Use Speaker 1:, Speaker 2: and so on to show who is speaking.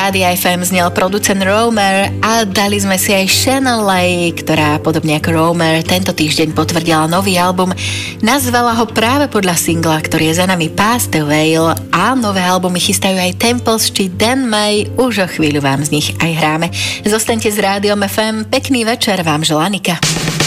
Speaker 1: Rádia FM znel producent Romer a dali sme si aj Shannon Lay, ktorá podobne ako Romer tento týždeň potvrdila nový album. Nazvala ho práve podľa singla, ktorý je za nami Past the Veil, a nové albumy chystajú aj Temples či Dan May. Už o chvíľu vám z nich aj hráme. Zostaňte s Rádiom FM, pekný večer vám želá Nika.